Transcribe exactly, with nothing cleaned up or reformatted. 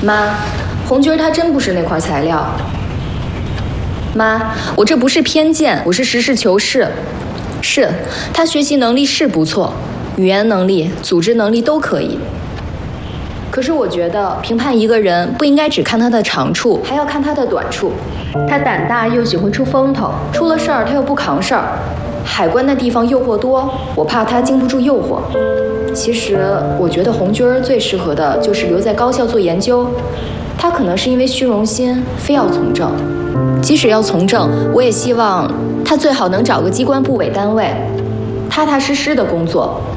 妈，红军他真不是那块材料。妈，我这不是偏见，我是实事求是。是，他学习能力是不错，语言能力、组织能力都可以。可是我觉得评判一个人不应该只看他的长处，还要看他的短处。他胆大又喜欢出风头，出了事儿他又不扛事儿。海关的地方诱惑多，我怕他经不住诱惑。其实我觉得红军儿最适合的就是留在高校做研究。他可能是因为虚荣心，非要从政。即使要从政，我也希望他最好能找个机关部委单位，踏踏实实的工作，